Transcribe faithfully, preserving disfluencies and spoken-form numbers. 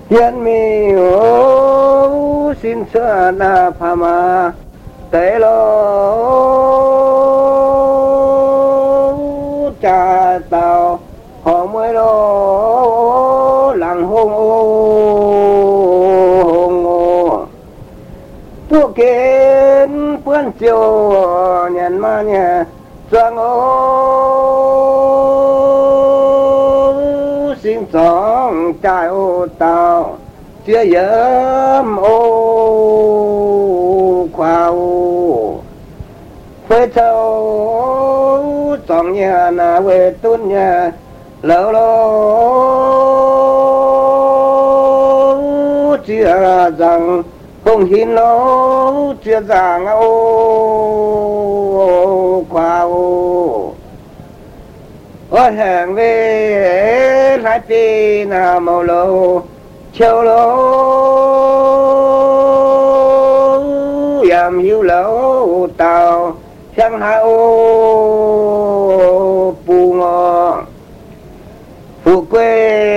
Yên mi ô xin xưa na pha ma tế lô cha tàu họ mới lô làng hông ô tu kiến phương chiều nhận ma nhẹ doang ô xin sóng trai ô tàu chia yếm ô khoa ô với châu sóng nhà na về tuôn nhà lâu lâu chia rằng không hin lô chia rằng ô khoa ô ôi hàng về lại phi na màu lô châu lô yam hiu lô tàu chẳng hai ô